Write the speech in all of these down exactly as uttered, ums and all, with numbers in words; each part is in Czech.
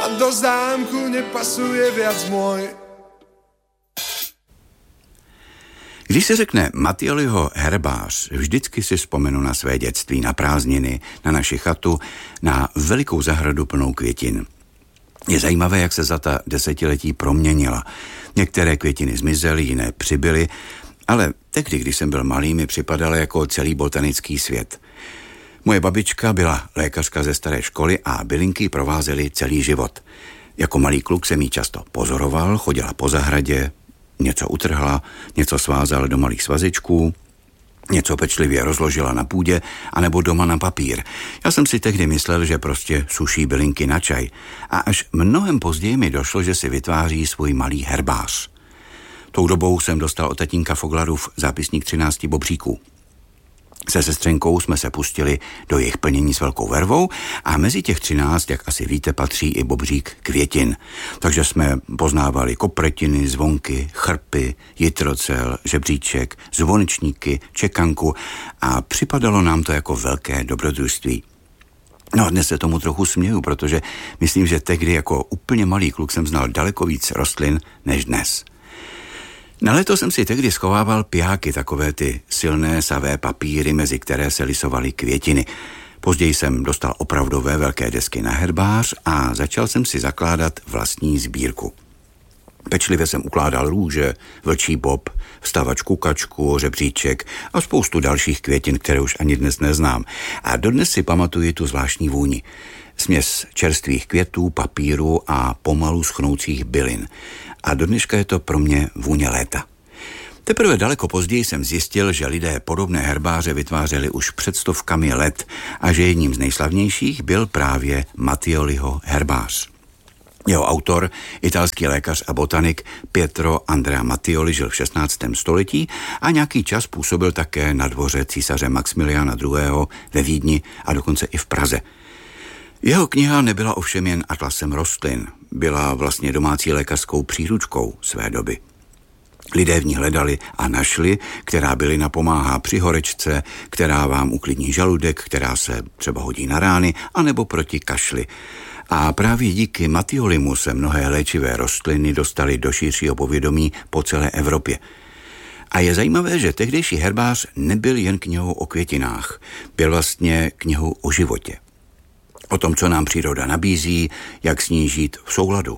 a do zámku nepasuje viac môj. Když se řekne Mattioliho herbář, vždycky si vzpomenu na své dětství, na prázdniny, na naši chatu, na velikou zahradu plnou květin. Je zajímavé, jak se za ta desetiletí proměnila. Některé květiny zmizely, jiné přibyly, ale tehdy, když jsem byl malý, mi připadalo jako celý botanický svět. Moje babička byla lékařka ze staré školy a bylinky provázely celý život. Jako malý kluk jsem jí často pozoroval, chodila po zahradě, něco utrhla, něco svázala do malých svazičků, něco pečlivě rozložila na půdě, anebo doma na papír. Já jsem si tehdy myslel, že prostě suší bylinky na čaj. A až mnohem později mi došlo, že si vytváří svůj malý herbář. Tou dobou jsem dostal od tatínka Foglarův zápisník třinácti bobříků. Se sestřenkou jsme se pustili do jejich plnění s velkou vervou a mezi těch třináct, jak asi víte, patří i bobřík květin. Takže jsme poznávali kopretiny, zvonky, chrpy, jitrocel, žebříček, zvonečníky, čekanku a připadalo nám to jako velké dobrodružství. No a dnes se tomu trochu směju, protože myslím, že tehdy jako úplně malý kluk jsem znal daleko víc rostlin než dnes. Na léto jsem si tehdy schovával pijáky, takové ty silné savé papíry, mezi které se lisovaly květiny. Později jsem dostal opravdové velké desky na herbář a začal jsem si zakládat vlastní sbírku. Pečlivě jsem ukládal růže, vlčí bob, vstavačku kačku, žebříček a spoustu dalších květin, které už ani dnes neznám. A dodnes si pamatuji tu zvláštní vůni. Směs čerstvých květů, papíru a pomalu schnoucích bylin. A do dneška je to pro mě vůně léta. Teprve daleko později jsem zjistil, že lidé podobné herbáře vytvářeli už před stovkami let a že jedním z nejslavnějších byl právě Mattioliho herbář. Jeho autor, italský lékař a botanik Pietro Andrea Mattioli, žil v šestnáctém století a nějaký čas působil také na dvoře císaře Maxmiliána druhého. ve Vídni a dokonce i v Praze. Jeho kniha nebyla ovšem jen atlasem rostlin, byla vlastně domácí lékařskou příručkou své doby. Lidé v ní hledali a našli, která bylina pomáhá při horečce, která vám uklidní žaludek, která se třeba hodí na rány, anebo proti kašli. A právě díky Mattiolimu se mnohé léčivé rostliny dostaly do širšího povědomí po celé Evropě. A je zajímavé, že tehdejší herbář nebyl jen knihou o květinách, byl vlastně knihou o životě. O tom, co nám příroda nabízí, jak s ní žít v souladu.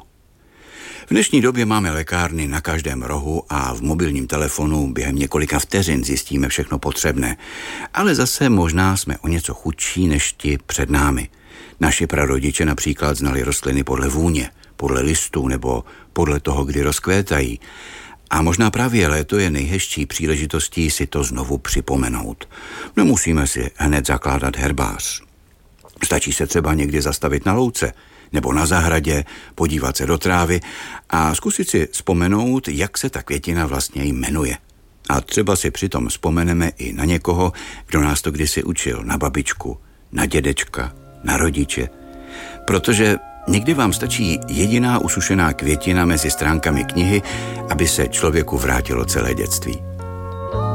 V dnešní době máme lékárny na každém rohu a v mobilním telefonu během několika vteřin zjistíme všechno potřebné. Ale zase možná jsme o něco chudší než ti před námi. Naši prarodiče například znali rostliny podle vůně, podle listů nebo podle toho, kdy rozkvétají. A možná právě léto je nejhezčí příležitostí si to znovu připomenout. Nemusíme si hned zakládat herbář. Stačí se třeba někdy zastavit na louce nebo na zahradě, podívat se do trávy a zkusit si vzpomenout, jak se ta květina vlastně jmenuje. A třeba si přitom vzpomeneme i na někoho, kdo nás to kdysi učil, na babičku, na dědečka, na rodiče. Protože někdy vám stačí jediná usušená květina mezi stránkami knihy, aby se člověku vrátilo celé dětství.